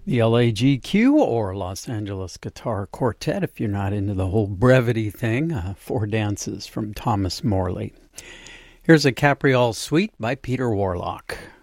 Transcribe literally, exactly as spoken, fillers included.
The L A G Q, or Los Angeles Guitar Quartet, if you're not into the whole brevity thing. Uh, four dances from Thomas Morley. Here's a Capriole Suite by Peter Warlock.